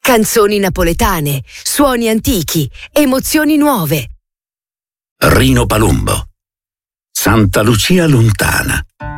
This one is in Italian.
Canzoni napoletane, suoni antichi, emozioni nuove. Rino Palumbo. Santa Lucia lontana.